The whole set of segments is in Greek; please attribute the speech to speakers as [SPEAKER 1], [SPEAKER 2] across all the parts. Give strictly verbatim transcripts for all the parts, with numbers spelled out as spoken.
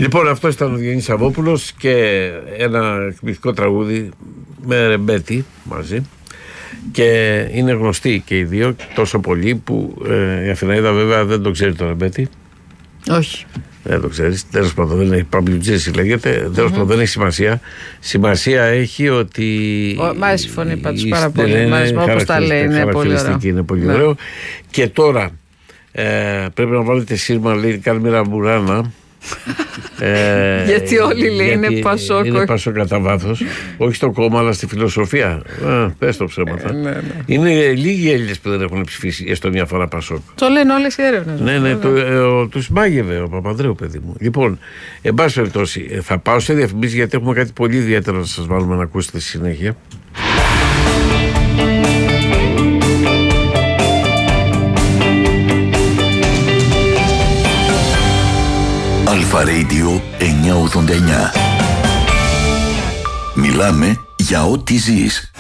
[SPEAKER 1] Λοιπόν, αυτό ήταν ο Διονύσης Σαββόπουλος και ένα εκπληκτικό τραγούδι με ρεμπέτη μαζί. Και είναι γνωστοί και οι δύο τόσο πολύ που ε, η Αθηναίδα βέβαια δεν το ξέρει το ρεμπέτη.
[SPEAKER 2] Όχι.
[SPEAKER 1] Δεν το ξέρεις. Τέλος πάντων, δεν έχει παμπλουτζέση λέγεται. Τέλος πάντων, δεν έχει σημασία. Σημασία έχει ότι.
[SPEAKER 2] Μ' άρεσε η φωνή πάντως πάρα πολύ. Μ' άρεσε όπως τα λέει. Είναι πολύ ωραίο.
[SPEAKER 1] Είναι πολύ ωραίο. Και τώρα ε, πρέπει να βάλετε σύρμα, λέει Κάλμυρα Μπουράνα.
[SPEAKER 2] Ε, γιατί όλοι λέει είναι Πασόκ.
[SPEAKER 1] Είναι Πασόκ κατά βάθος. Όχι στο κόμμα, αλλά στη φιλοσοφία. Α, πες το ψέματα.
[SPEAKER 2] Ε, ναι, ναι.
[SPEAKER 1] Είναι λίγοι Έλληνες που δεν έχουν ψηφίσει έστω μια φορά Πασόκ.
[SPEAKER 2] Το λένε όλες οι έρευνες.
[SPEAKER 1] Ναι, ναι, το, ε, τους μάγευε ο Παπανδρέου, παιδί μου. Λοιπόν, εν πάση περιπτώσει, θα πάω σε διαφημίσεις γιατί έχουμε κάτι πολύ ιδιαίτερο να σας βάλουμε να ακούσετε στη συνέχεια.
[SPEAKER 3] Αλφα Radio εννιακόσια ογδόντα εννιά. Μιλάμε για ό,τι ζεις.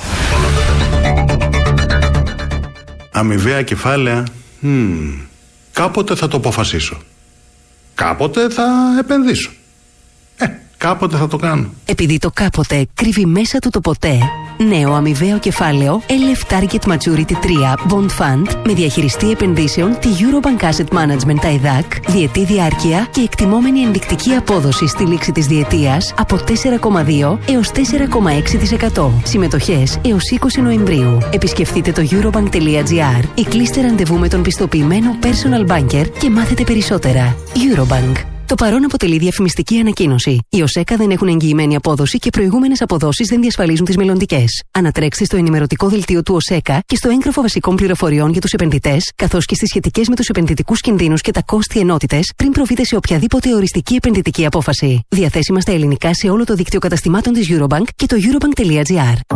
[SPEAKER 4] Αμοιβαία κεφάλαια. Hmm. Κάποτε θα το αποφασίσω. Κάποτε θα επενδύσω. Ε, κάποτε θα το κάνω.
[SPEAKER 5] Επειδή το κάποτε κρύβει μέσα του το ποτέ, νέο αμοιβαίο κεφάλαιο ελ εφ Target Maturity τρία Bond Fund με διαχειριστή επενδύσεων τη Eurobank Asset Management τα ΕΔΑΚ, διετή διάρκεια και εκτιμόμενη ενδεικτική απόδοση στη λήξη της διετίας από τέσσερα κόμμα δύο έως τέσσερα κόμμα έξι τοις εκατό. Συμμετοχές έως είκοσι Νοεμβρίου. Επισκεφτείτε το eurobank.gr ή κλείστε ραντεβού με τον πιστοποιημένο personal banker και μάθετε περισσότερα. Eurobank. Το παρόν αποτελεί διαφημιστική ανακοίνωση. Οι ΟΣΕΚΑ δεν έχουν εγγυημένη απόδοση και προηγούμενες αποδόσεις δεν διασφαλίζουν τις μελλοντικές. Ανατρέξτε στο ενημερωτικό δελτίο του ΟΣΕΚΑ και στο έγγραφο βασικών πληροφοριών για τους επενδυτές, καθώς και στις σχετικές με τους επενδυτικούς κινδύνους και τα κόστη ενότητες, πριν προβείτε σε οποιαδήποτε οριστική επενδυτική απόφαση. Διαθέσιμα στα ελληνικά σε όλο το δίκτυο καταστημάτων της Eurobank και το eurobank.gr.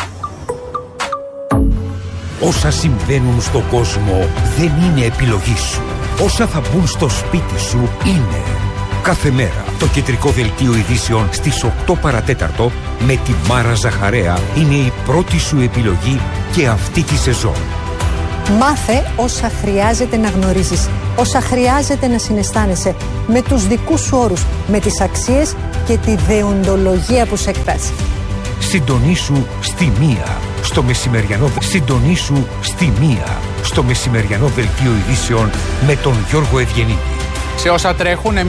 [SPEAKER 6] Όσα συμβαίνουν στον κόσμο δεν είναι επιλογή σου. Όσα θα μπουν στο σπίτι σου είναι. Κάθε μέρα το κεντρικό δελτίο ειδήσεων στις οκτώ παρατέταρτο με τη Μάρα Ζαχαρέα είναι η πρώτη σου επιλογή και αυτή τη σεζόν.
[SPEAKER 7] Μάθε όσα χρειάζεται να γνωρίζεις, όσα χρειάζεται να συναισθάνεσαι, με τους δικούς σου όρους, με τις αξίες και τη δεοντολογία που σε εκφράζει.
[SPEAKER 6] Συντονίσου στη μία στο μεσημεριανό Συντονίσου στη μία στο μεσημεριανό δελτίο ειδήσεων με τον Γιώργο Ευγενίδη.
[SPEAKER 8] Σε όσα τρέχουν